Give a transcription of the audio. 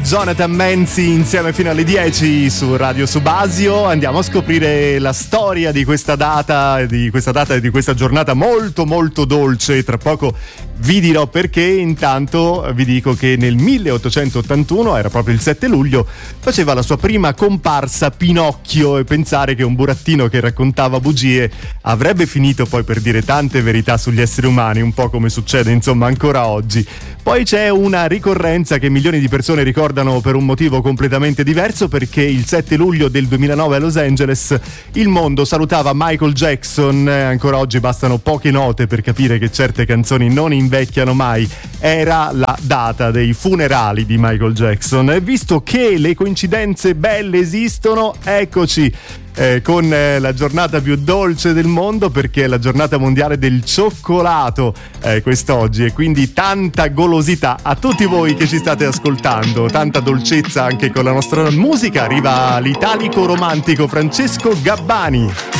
Jonathan Menzi insieme fino alle 10 su Radio Subasio. Andiamo a scoprire la storia di questa data e di questa giornata molto molto dolce. Tra poco vi dirò perché. Intanto vi dico che nel 1881, era proprio il 7 luglio, faceva la sua prima comparsa Pinocchio, e pensare che un burattino che raccontava bugie avrebbe finito poi per dire tante verità sugli esseri umani, un po' come succede insomma ancora oggi. Poi c'è una ricorrenza che milioni di persone ricordano per un motivo completamente diverso, perché il 7 luglio del 2009 a Los Angeles il mondo salutava Michael Jackson. Ancora oggi bastano poche note per capire che certe canzoni non invecchiano mai. Era la data dei funerali di Michael Jackson, e visto che le coincidenze belle esistono, eccoci con la giornata più dolce del mondo, perché è la giornata mondiale del cioccolato quest'oggi, e quindi tanta golosità a tutti voi che ci state ascoltando, tanta dolcezza anche con la nostra musica. Arriva l'italico romantico Francesco Gabbani.